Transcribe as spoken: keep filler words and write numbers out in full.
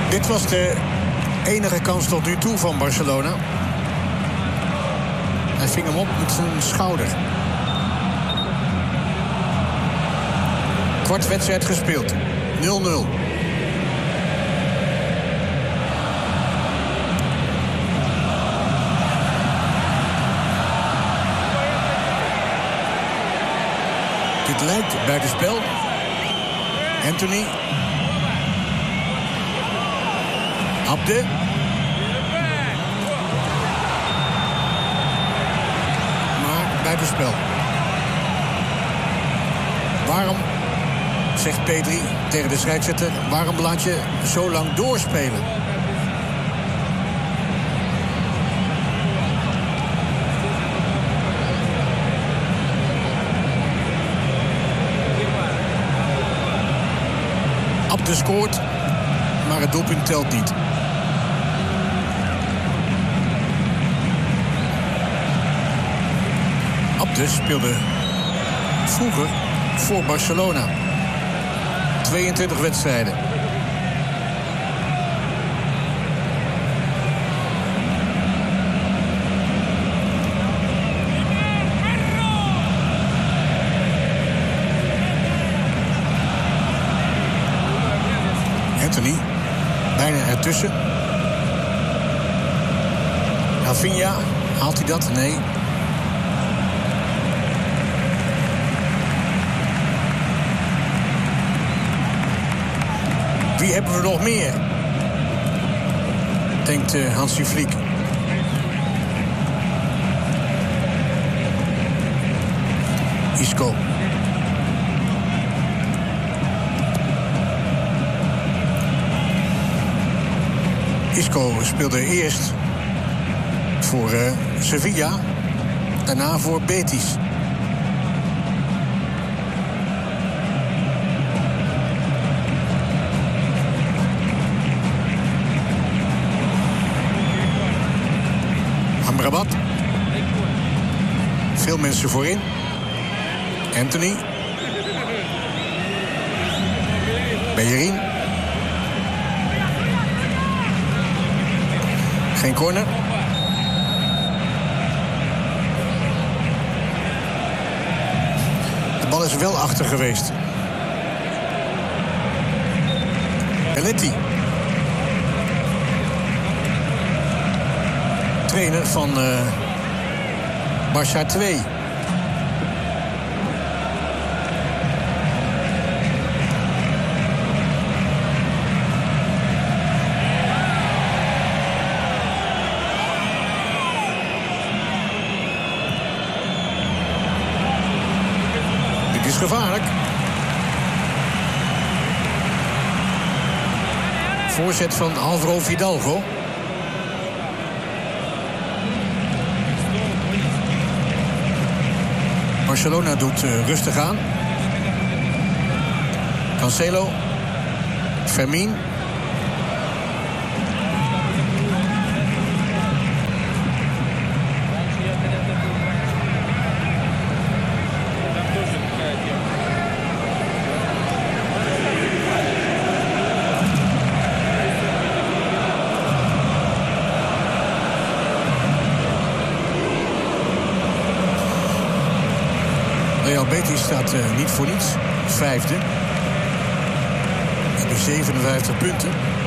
Dit was de enige kans tot nu toe van Barcelona. Hij ving hem op met zijn schouder. Kwart wedstrijd gespeeld. nul nul. Dit lijkt buitenspel. Anthony. Abde. Maar buitenspel. Waarom, zegt Pedri tegen de scheidsrechter, waarom laat je zo lang doorspelen? Abde scoort, maar het doelpunt telt niet. Abde speelde vroeger voor Barcelona. tweeëntwintig wedstrijden. Anthony, bijna ertussen. Rafinha, haalt hij dat? Nee. Wie hebben we nog meer? Denkt uh, Hansi Flick. Isco. Isco speelde eerst voor uh, Sevilla, daarna voor Betis. Amrabat. Veel mensen voorin. Anthony. Bellerin. Geen corner. De bal is wel achter geweest. Belletti. Trainer van uh, Barça twee. Dit is gevaarlijk. Voorzet van Alvaro Fidalgo. Barcelona doet uh, rustig aan. Cancelo. Fermin. Real Betis staat uh, niet voor niets vijfde. Hebben zevenenvijftig punten.